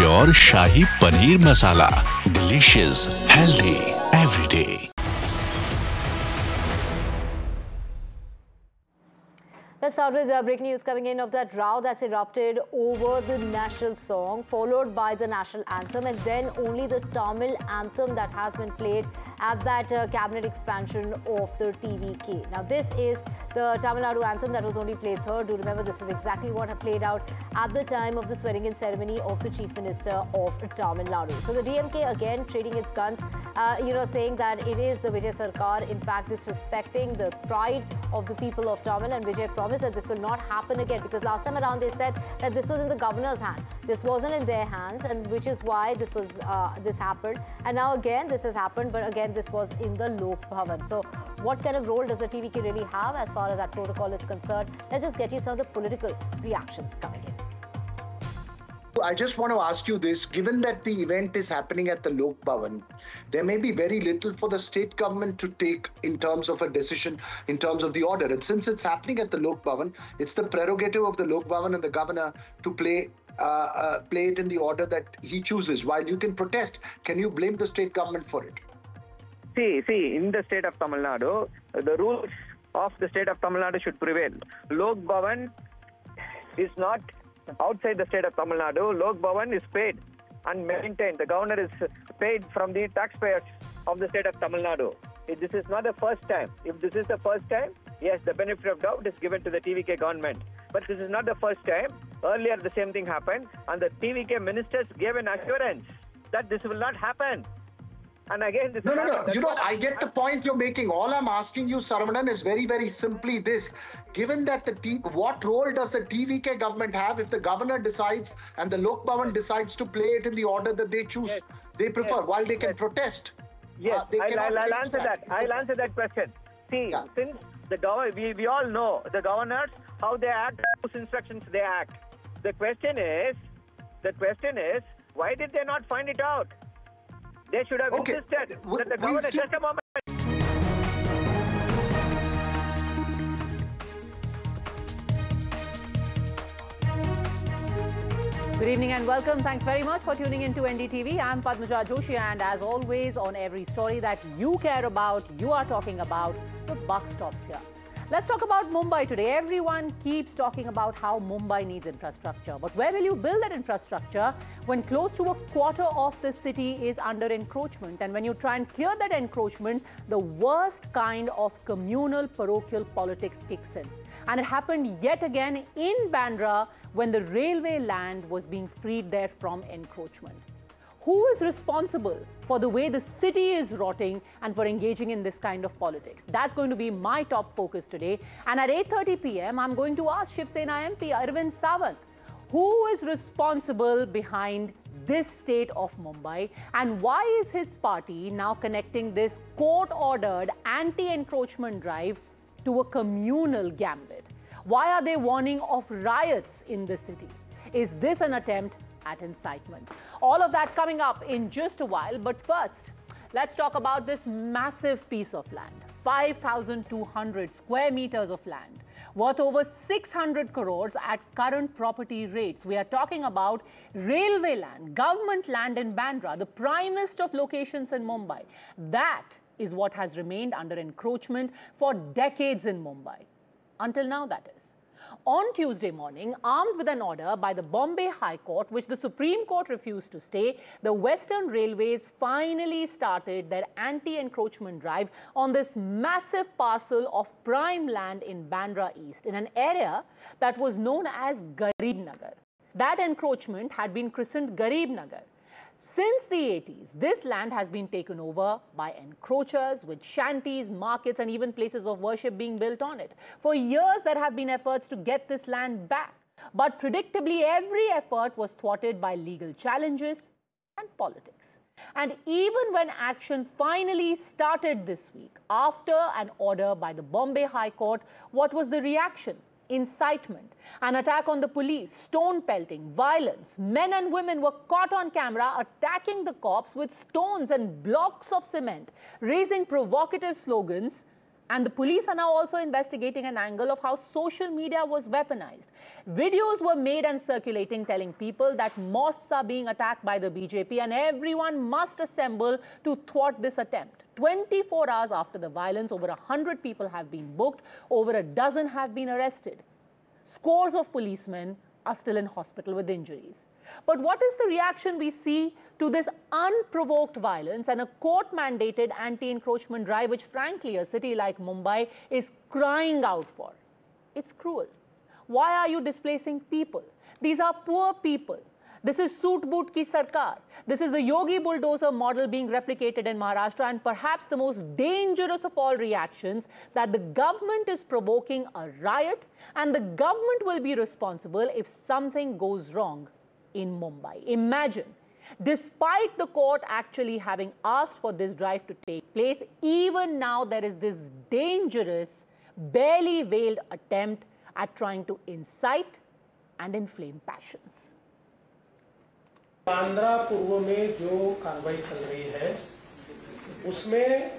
Pure shahi paneer masala, delicious, healthy every day. Let's start with breaking news coming in of that row that's erupted over the national song, followed by the national anthem, and then only the Tamil anthem that has been played at that cabinet expansion of the TVK. Now, this is the Tamil Nadu anthem that was only played third. Do remember, this is exactly what had played out at the time of the swearing-in ceremony of the Chief Minister of Tamil Nadu. So, the DMK again trading its guns, saying that it is the Vijay Sarkar, in fact, disrespecting the pride of the people of Tamil, and Vijay promised that this will not happen again, because last time around they said that this was in the governor's hand. This wasn't in their hands, and which is why this happened. And now again this has happened, but again this was in the Lok Bhavan. So what kind of role does the TVK really have as far as that protocol is concerned? Let's just get you some of the political reactions coming in. I just want to ask you this, given that the event is happening at the Lok Bhavan, there may be very little for the state government to take in terms of a decision, in terms of the order. And since it's happening at the Lok Bhavan, it's the prerogative of the Lok Bhavan and the governor to play it in the order that he chooses. While you can protest, can you blame the state government for it? See, in the state of Tamil Nadu, the rules of the state of Tamil Nadu should prevail. Lok Bhavan is not outside the state of Tamil Nadu. Lok Bhavan is paid and maintained. The governor is paid from the taxpayers of the state of Tamil Nadu. This is not the first time. If this is the first time, yes, the benefit of doubt is given to the TVK government. But this is not the first time. Earlier, the same thing happened, and the TVK ministers gave an assurance that this will not happen. And again, this No. I get the point you're making. All I'm asking you, Saravanan, is very, very simply this. Given that what role does the TVK government have if the governor decides and the Lok Bhavan decides to play it in the order that they choose, they prefer, while they can protest? Yes, I'll answer that. I'll answer that question. See, since the governor, we all know the governors, how they act, whose instructions they act. The question is, why did they not find it out? They should have insisted that the governor, just a moment. Good evening and welcome. Thanks very much for tuning in to NDTV. I'm Padmaja Joshi, and as always, on every story that you care about, you are talking about, the buck stops here. Let's talk about Mumbai today. Everyone keeps talking about how Mumbai needs infrastructure. But where will you build that infrastructure when close to a quarter of the city is under encroachment? And when you try and clear that encroachment, the worst kind of communal parochial politics kicks in. And it happened yet again in Bandra when the railway land was being freed there from encroachment. Who is responsible for the way the city is rotting and for engaging in this kind of politics? That's going to be my top focus today. And at 8:30 p.m., I'm going to ask Shiv Sena MP Arvind Sawant, who is responsible behind this state of Mumbai, and why is his party now connecting this court-ordered anti-encroachment drive to a communal gambit? Why are they warning of riots in the city? Is this an attempt at incitement? All of that coming up in just a while, but first, let's talk about this massive piece of land. 5,200 square meters of land, worth over 600 crores at current property rates. We are talking about railway land, government land in Bandra, the primest of locations in Mumbai. That is what has remained under encroachment for decades in Mumbai. Until now, that is. On Tuesday morning, armed with an order by the Bombay High Court, which the Supreme Court refused to stay, the Western Railways finally started their anti-encroachment drive on this massive parcel of prime land in Bandra East, in an area that was known as Garib Nagar. That encroachment had been christened Garib Nagar. Since the 80s, this land has been taken over by encroachers with shanties, markets, and even places of worship being built on it. For years, there have been efforts to get this land back. But predictably, every effort was thwarted by legal challenges and politics. And even when action finally started this week, after an order by the Bombay High Court, what was the reaction? Incitement, an attack on the police, stone pelting, violence. Men and women were caught on camera attacking the cops with stones and blocks of cement, raising provocative slogans And the police are now also investigating an angle of how social media was weaponized. Videos were made and circulating telling people that mosques are being attacked by the BJP and everyone must assemble to thwart this attempt. 24 hours after the violence, over 100 people have been booked, over a dozen have been arrested. Scores of policemen are still in hospital with injuries. But what is the reaction we see to this unprovoked violence and a court-mandated anti-encroachment drive, which frankly a city like Mumbai is crying out for? It's cruel. Why are you displacing people? These are poor people. This is Soot Boot Ki Sarkar. This is the Yogi bulldozer model being replicated in Maharashtra, and perhaps the most dangerous of all reactions, that the government is provoking a riot and the government will be responsible if something goes wrong in Mumbai. Imagine, despite the court actually having asked for this drive to take place, even now there is this dangerous, barely veiled attempt at trying to incite and inflame passions. Bandra पूर्व में जो कार्रवाई चल रही है उसमें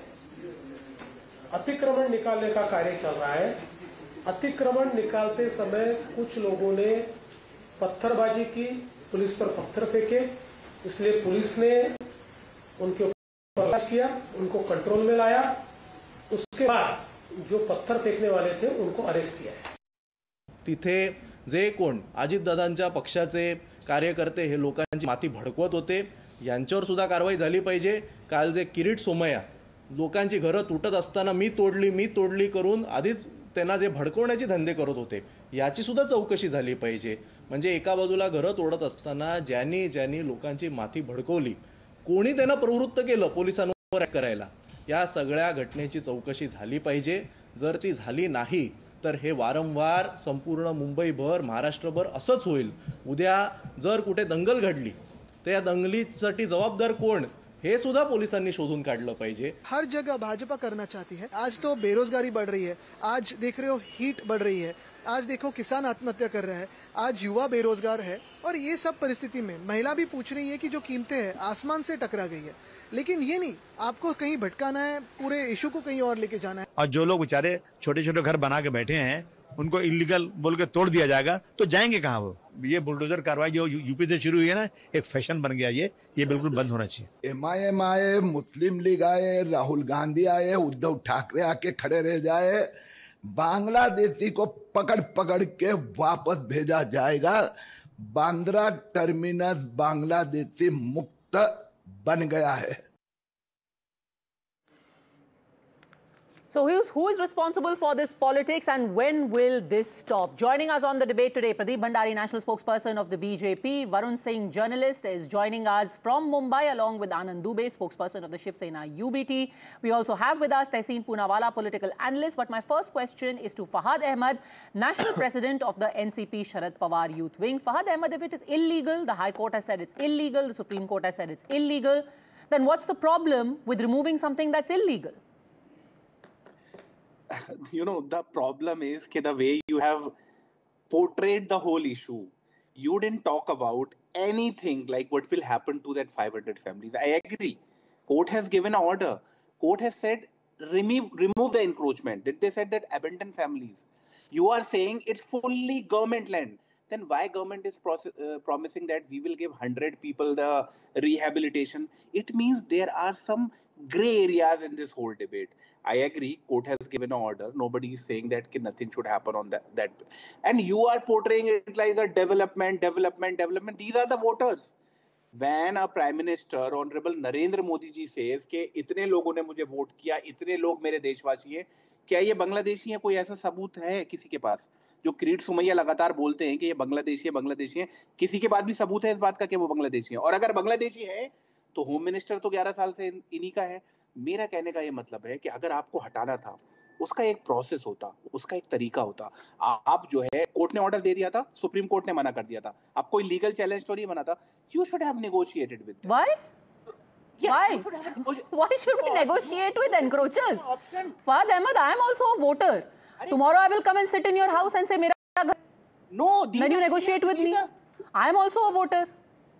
अतिक्रमण निकालने का कार्य चल रहा है। अतिक्रमण निकालते समय कुछ लोगों ने पत्थरबाजी की, पुलिस पर पत्थर फेंके, इसलिए पुलिस ने उनके ऊपर हमला किया, उनको कंट्रोल में लाया। उसके बाद जो पत्थर फेकने वाले थे उनको अरेस्ट किया है। तिथे जे कोण अजितदादांच्या पक्षाचे कार्यकर्ते हे लोकांची माती भडकवत होते, यांच्यावर सुद्धा कारवाई झाली पाहिजे। काल जे किरीट सोमय्या लोकांची घरं तुटत असताना मी तोडली करून आधीच त्यांना जे भडकवण्याचे धंदे करत होते, याची सुद्धा चौकशी झाली पाहिजे। म्हणजे एका बाजूला घरं तोडत असताना ज्यांनी लोकांची माती भडकवली, कोणी त्यांना प्रवृत्त केलं पोलिसांवर करायला, या सगळ्या घटनेची चौकशी झाली पाहिजे। जर ती झाली नाही तर हे वारंवार संपूर्ण मुंबईभर, महाराष्ट्रभर असंच होईल। उद्या जर कुठे दंगल घडली तर या दंगलीसाठी जबाबदार कोण हे सुद्धा पोलिसांनी शोधून काढलं पाहिजे। हर जगह भाजपा करना चाहती है। आज तो बेरोजगारी बढ़ रही है, आज देख रहे हो हीट बढ़ रही है, आज देखो किसान आत्महत्या कर रहा है, आज युवा बेरोजगार है, और ये सब परिस्थिति में महिला भी पूछ रही है कि जो कीमतें हैं आसमान से टकरा गई है। लेकिन ये नहीं, आपको कहीं भटकाना है, पूरे इशू को कहीं और लेके जाना है। और जो लोग बेचारे छोटे छोटे घर बना के बैठे हैं उनको इलीगल बोल के तोड़ दिया जाएगा तो जाएंगे कहाँ वो? ये बुलडोजर कार्रवाई जो यूपी से शुरू हुई है ना, एक फैशन बन गया, ये बिल्कुल बंद होना चाहिए। एमआईएम आए, मुस्लिम लीग आए, राहुल गांधी आए, उद्धव ठाकरे आके खड़े रह जाए, बांग्लादेशी को पकड़ के वापस भेजा जाएगा। बांद्रा टर्मिनस बांग्लादेशी मुक्त बन गया है। So who is responsible for this politics and when will this stop? Joining us on the debate today, Pradeep Bhandari, national spokesperson of the BJP. Varun Singh, journalist, is joining us from Mumbai along with Anand Dubey, spokesperson of the Shiv Sena UBT. We also have with us Tehseen Poonawala, political analyst. But my first question is to Fahad Ahmed, national president of the NCP Sharad Pawar Youth Wing. Fahad Ahmed, if it is illegal, the High Court has said it's illegal, the Supreme Court has said it's illegal, then what's the problem with removing something that's illegal? You know, the problem is that the way you have portrayed the whole issue, you didn't talk about anything like what will happen to that 500 families. I agree. Court has given an order. Court has said remove the encroachment. They said that abandon families. You are saying it's fully government land. Then why government is promising that we will give 100 people the rehabilitation? It means there are some grey areas in this whole debate. I agree, court has given an order. Nobody is saying that nothing should happen on that. And you are portraying it like a development. These are the voters. When a Prime Minister, Honorable Narendra Modi ji says कि इतने लोगों ने मुझे vote किया, इतने लोग मेरे देशवासी हैं, क्या ये बांग्लादेशी हैं? कोई ऐसा सबूत है किसी के पास? जो किरीट सोमैया लगातार बोलते हैं कि ये बांग्लादेशी हैं, किसी के पास भी सबूत है इस बात का कि वो बांग्लादेशी हैं? और अगर बांग्लादेशी है तो होम मिनिस्टर तो 11 साल से इन्हीं का है। मेरा कहने का ये मतलब है कि अगर आपको हटाना था, उसका एक प्रोसेस होता, उसका एक तरीका होता। आप जो है, कोर्ट ने ऑर्डर दे दिया था, सुप्रीम कोर्ट ने मना कर दिया था, आप कोई लीगल चैलेंज तो नहीं बना था। You should have negotiated with them. Why? Yeah, Why should we negotiate with encroachers? Fahad Ahmed, I am also a voter. Tomorrow I will come and sit in your house and say, "Mera ghar." No. When you negotiate with me, I am also a voter.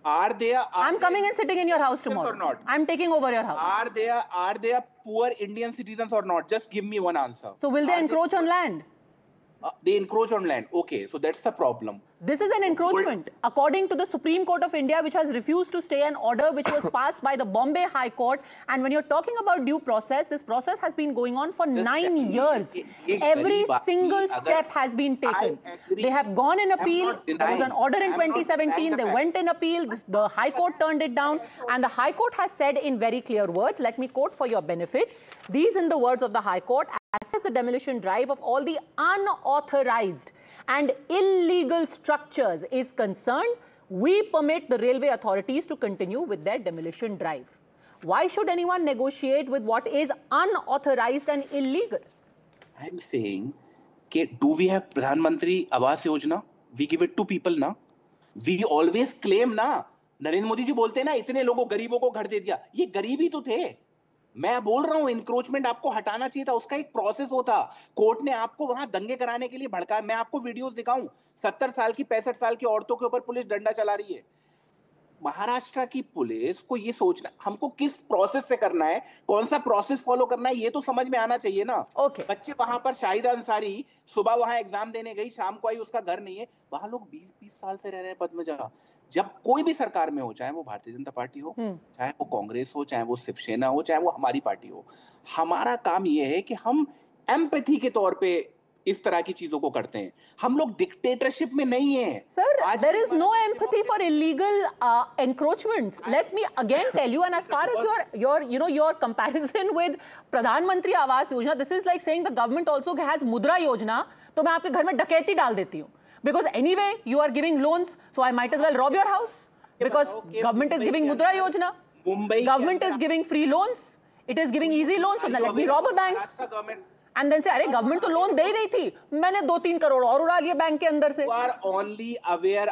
Are there? I'm coming and sitting in your house tomorrow. Or not? I'm taking over your house. Are there poor Indian citizens or not? Just give me one answer. So will they encroach on land? They encroach on land. Okay, so that's the problem. This is an encroachment, according to the Supreme Court of India, which has refused to stay an order which was passed by the Bombay High Court. And when you're talking about due process, this process has been going on for 9 years. Every single step has been taken. They have gone in appeal. There was an order in 2017. They went in appeal. The High Court turned it down. And the High Court has said in very clear words, let me quote for your benefit, these in the words of the High Court, as the demolition drive of all the unauthorized and illegal structures is concerned, we permit the railway authorities to continue with their demolition drive. Why should anyone negotiate with what is unauthorized and illegal? I'm saying, do we have Pradhan Mantri Awas Yojana? We give it to people, na? We always claim, na? Narendra Modi ji बोलते हैं ना, इतने लोगों गरीबों को घर दे दिया. ये गरीब ही तो थे. मैं बोल रहा हूं इंक्रोचमेंट आपको हटाना चाहिए था, उसका एक प्रोसेस होता. कोर्ट ने आपको वहां दंगे कराने के लिए भड़का. मैं आपको वीडियोस दिखाऊं, 70 साल की 65 साल की औरतों के ऊपर पुलिस डंडा चला रही है. महाराष्ट्र की पुलिस को ये सोचना, हमको किस प्रोसेस से करना है, कौन सा प्रोसेस फॉलो करना है, ये तो समझ में आना चाहिए ना. बच्चे वहां पर शाहिदा अंसारी सुबह वहां एग्जाम देने गई, शाम को आई, उसका घर नहीं है. वहां लोग 20-20 साल से रह रहे हैं पद्मजा. जब कोई भी सरकार में हो, चाहे वो भारतीय जनता पार्टी हो, चाहे वो कांग्रेस हो, चाहे वो शिवसेना हो, चाहे वो हमारी पार्टी हो, हमारा काम ये है कि हम एम्पैथी के तौर पे इस तरह की चीजों को करते हैं. हम लोग डिक्टेटरशिप में नहीं है. Sir, there is no empathy for illegal encroachments. Let me again tell you, and as far as your comparison with Pradhan Mantri Awas Yojana, this is like saying the government also has Mudra Yojana, तो मैं आपके घर में डकैती डाल देती हूँ. Because anyway, you are giving loans, so I might as well rob your house. Because government is giving Mudra Yojana. Government is giving free loans. It is giving easy loans, so then let me rob a bank. And then say, अरे government तो loan दे ही रही थी, मैंने 2-3 करोड़ और उड़ा लिए bank के अंदर से. You are only aware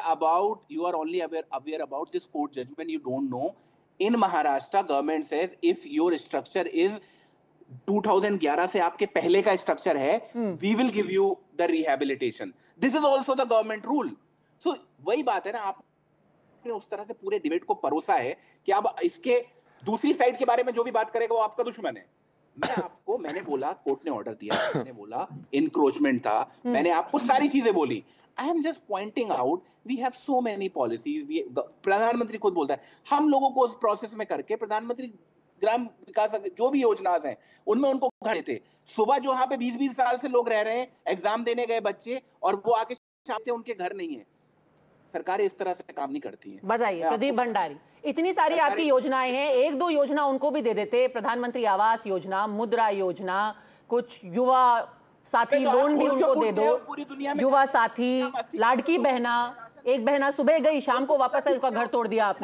about this court judgment. You don't know. In Maharashtra, government says if your structure is 2011 से आपके पहले का स्ट्रक्चर है, we will give you the rehabilitation. This is also the government rule. So वही बात है ना, आपने उस तरह से पूरे डिबेट को परोसा है कि अब इसके दूसरी साइड के बारे में जो भी बात करेगा वो आपका दुश्मन है. मैंने बोला कोर्ट ने ऑर्डर दिया, मैंने बोला इंक्रोचमेंट था, मैंने आपको सारी चीजें बोली. I am just pointing out, we have so many policies. प्रधानमंत्री खुद बोलता है हम लोगों को उस प्रोसेस में करके, प्रधानमंत्री ग्राम विकास जो भी योजनाएं हैं उनमें उनको घर देते. सुबह जो वहां पे 20-20 साल से लोग रह रहे हैं, एग्जाम देने गए बच्चे, और वो आके शाम उनके घर नहीं है. सरकार इस तरह से काम नहीं करती है. बताइए प्रदीप भंडारी, इतनी सारी आपकी योजनाएं हैं, 1-2 योजना उनको भी दे देते. प्रधानमंत्री आवास योजना, मुद्रा योजना, कुछ युवा साथी लोन भी उनको दे दो. युवा साथी, लाडकी बहना, एक बहना सुबह गई, शाम को वापस आई, उसका घर तोड़ दिया आपने.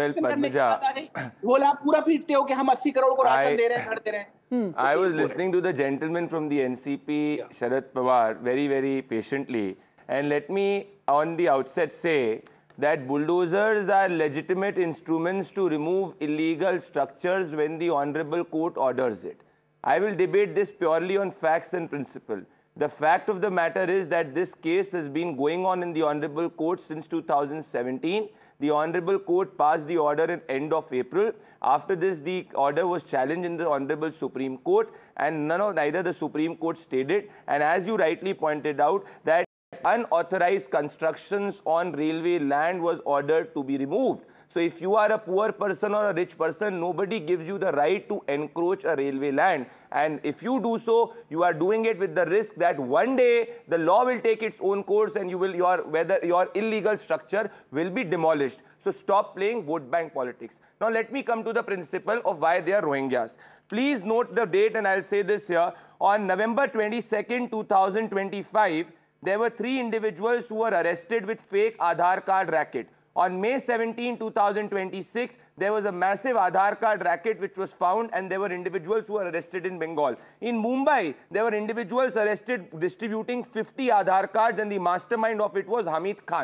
ढोला पूरा पीटते हो कि हम 80 करोड़ को राशन दे रहे हैं, घर दे रहे हैं. I was listening to the gentleman from the NCP, Sharad Pawar, very, very patiently. And let me, on the outset, say that bulldozers are legitimate instruments to remove illegal structures when the Honorable Court orders it. I will debate this purely on facts and principle. The fact of the matter is that this case has been going on in the Honorable Court since 2017. The Honorable Court passed the order at end of April. After this, the order was challenged in the Honorable Supreme Court, and neither the Supreme Court stayed it. And as you rightly pointed out, that unauthorized constructions on railway land was ordered to be removed. So if you are a poor person or a rich person, nobody gives you the right to encroach a railway land. And if you do so, you are doing it with the risk that one day the law will take its own course and your illegal structure will be demolished. So stop playing vote bank politics. Now let me come to the principle of why they are Rohingyas. Please note the date, and I'll say this here. On November 22nd, 2025, there were 3 individuals who were arrested with fake Aadhaar card racket. On May 17, 2026, there was a massive Aadhaar card racket which was found, and there were individuals who were arrested in Bengal. In Mumbai, there were individuals arrested distributing 50 Aadhaar cards, and the mastermind of it was Hamid Khan.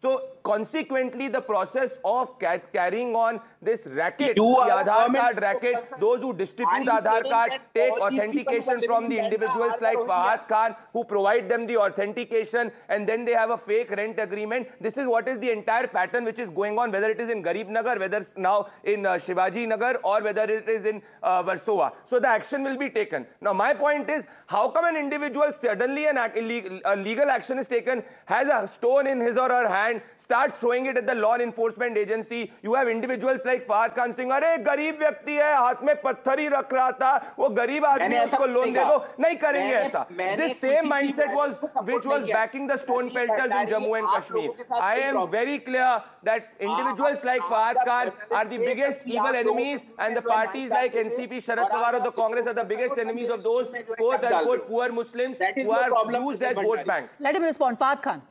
So consequently, the process of carrying on this racket, the You are a Aadhaar government card racket, spokesperson. those who Are distribute you Aadhaar saying card, that take all these people who are authentication living from in the Delta individuals are like the Fahad Rohingyas? Khan, who provide them the authentication, and then they have a fake rent agreement. This is what is the entire pattern which is going on, whether it is in Garib Nagar, whether it's now in Shivaji Nagar, or whether it is in Versova. So the action will be taken. Now my point is, how come an individual suddenly a legal action is taken, has a stone in his or her hand, starts throwing it at the law enforcement agency? You have individuals like Fahad Khan saying, अरे गरीब व्यक्ति है, हाथ में पत्थर ही रख रहा था, वो गरीब आदमी उसको लोन दे दो, नहीं करेंगे ऐसा. This same mindset was which was backing the stone pelters in Jammu and Kashmir. I am very clear that individuals like Fahad Khan are the biggest evil enemies, and the parties like NCP, Sharad Pawar or the Congress are the biggest enemies of those quote-unquote poor Muslims who are used as vote bank. Let him respond. Fahad Khan.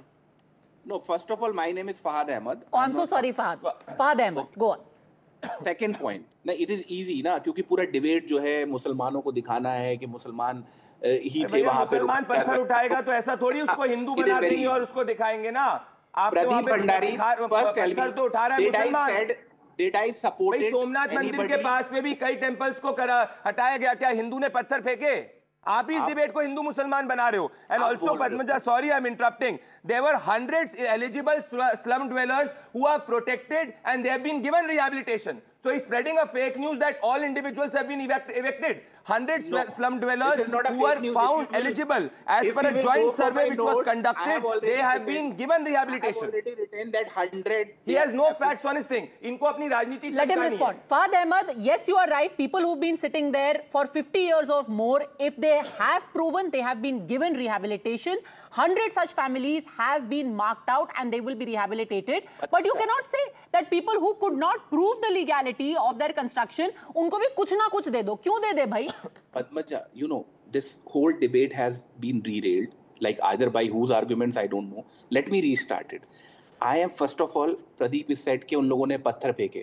No, first of all, my name is Fahad Ahmed. Oh, I'm so sorry, Fahad. Fahad Ahmed, go on. Second point, ना it is easy ना, क्योंकि पूरा debate जो है मुसलमानों को दिखाना है कि मुसलमान ही थे वहाँ पे. मुसलमान पत्थर उठाएगा तो ऐसा थोड़ी उसको हिंदू बना देंगे और उसको दिखाएंगे ना. आप प्रदीप भंडारी पत्थर तो उठा रहा है मुसलमान. Did I support it? Somnath मंदिर के पास में भी कई टेम्पल्स को हटाया गया. क्या हिंदू ने पत्थर फेंके? आप इस डिबेट को हिंदू मुसलमान बना रहे हो. And also, Padmaja, sorry I'm interrupting. There were hundreds eligible slum dwellers who are protected and they have been given rehabilitation. So he's spreading a fake news that all individuals have been evicted. Hundreds slum dwellers who were found eligible as per a joint survey which was conducted, they have been given rehabilitation. I have already written that 100. He has no facts on his thing. Inko apni rajniti Let him respond. Fahad Ahmed, yes, you are right. People who've been sitting there for 50 years or more, if they have proven they have been given rehabilitation, 100 such families have been marked out and they will be rehabilitated. But you cannot say that people who could not prove the legality of their construction, unko bhi kuch na kuch de do. Kyun de bhai? Padmaja, you know, this whole debate has been derailed, like either by whose arguments, I don't know. Let me restart it. I am, first of all, Pradeep is said कि उन लोगों ने पत्थर फेंके.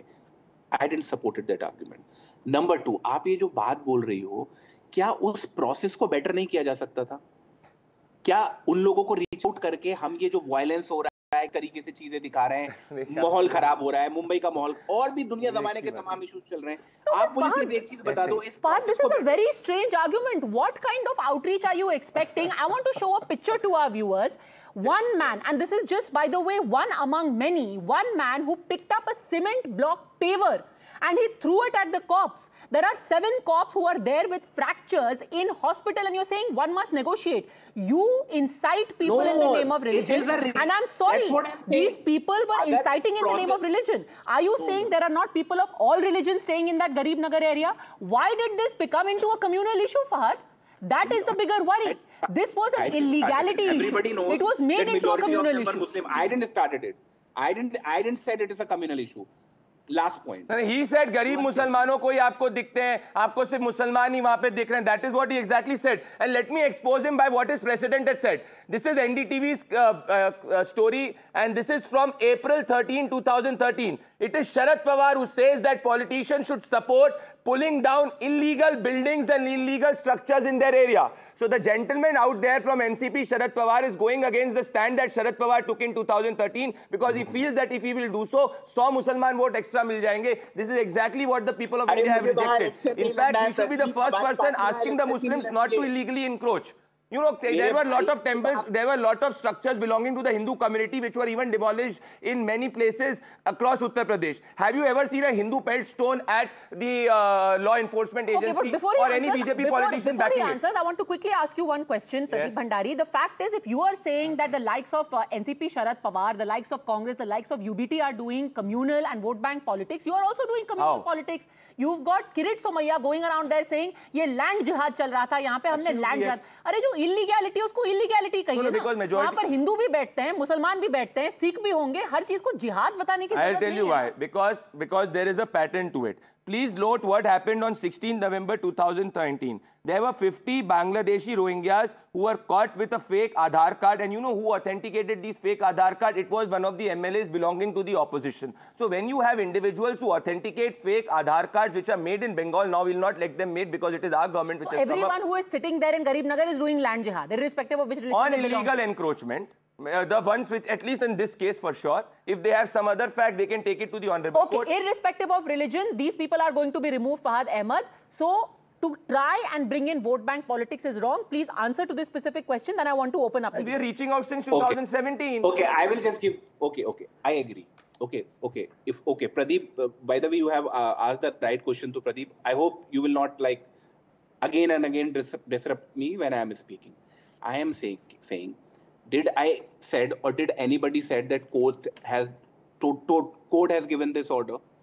I didn't support that argument. Number two, आप ये जो बात बोल रही हो, क्या उस प्रोसेस को बेटर नहीं किया जा सकता था? क्या उन लोगों को रीच आउट करके हम ये जो वायलेंस हो रहा है, एक तरीके से चीजें दिखा रहे हैं, माहौल खराब हो रहा है, मुंबई का माहौल और भी दुनिया जमाने के तमाम इश्यूज चल रहे हैं. आप मुझे सिर्फ एक चीज बता दो. This is a very strange argument. What kind of outreach are you expecting? I want to show a picture to our viewers. One man, and this is just, by the way, one among many, one man who picked up a cement block paver and he threw it at the cops. There are 7 cops who are there with fractures in hospital, and you're saying one must negotiate. You incite people in the name of religion. And I'm sorry, these people were inciting in the name of religion. Are you saying there are not people of all religions staying in that Garib Nagar area? Why did this become into a communal issue, Fahad? That is the bigger worry. This was an illegality issue. It was made into a communal issue. Muslim. I didn't start it. I didn't say it is a communal issue. Last point. He said गरीब मुसलमानों को ही आपको दिखते हैं, आपको सिर्फ मुसलमान ही वहां पे दिख रहे हैं. That is what he exactly said. And let me expose him by what his president has said. This is NDTV's story, and this is from April 13, 2013. It is Sharad Pawar who says that politicians should support pulling down illegal buildings and illegal structures in their area. So the gentleman out there from NCP, Sharad Pawar, is going against the stand that Sharad Pawar took in 2013 because he feels that if he will do so, 100 Musalman vote extra mil jayenge. This is exactly what the people of India have rejected. In fact, he should be the first person asking the Muslims not to illegally encroach. You know, there were a lot of temples, there were a lot of structures belonging to the Hindu community which were even demolished in many places across Uttar Pradesh. Have you ever seen a Hindu pelt stone at the law enforcement agency or any BJP politician backing it? I want to quickly ask you one question, Pradeep Bhandari. The fact is, if you are saying that the likes of NCP Sharad Pawar, the likes of Congress, the likes of UBT are doing communal and vote bank politics, you are also doing communal politics. You've got Kirit Somaiya going around there saying, "ये land jihad चल रहा था, यहाँ पे हमने land jihad." अरे जो illegality उसको इलीगैलिटी कहिए ना. वहाँ पर हिंदू भी बैठते हैं, मुसलमान भी बैठते हैं, सिख भी होंगे. हर चीज को जिहाद बताने की जरूरत नहीं है. I'll tell you why. Because there is a pattern to it. Please note what happened on 16 November 2019. There were 50 Bangladeshi Rohingyas who were caught with a fake Aadhaar card, and you know who authenticated these fake Aadhaar cards? It was one of the MLAs belonging to the opposition. So when you have individuals who authenticate fake Aadhaar cards which are made in Bengal, now we'll not let them made because it is our government which has come up. Everyone who is sitting there in Garib Nagar is doing land jihad, irrespective of which religion on they belong illegal to. encroachment. The ones which, at least in this case for sure, if they have some other fact, they can take it to the Honorable Court. Okay, irrespective of religion, these people are going to be removed, Fahad Ahmed. So, to try and bring in vote bank politics is wrong. Please answer to this specific question, then I want to open up. And we are reaching out since 2017. Okay, I will just give... Okay, I agree. Okay. Pradeep, by the way, you have asked the right question to Pradeep. I hope you will not again and again disrupt me when I am speaking. I am saying, did I said or did anybody said that court has given this order?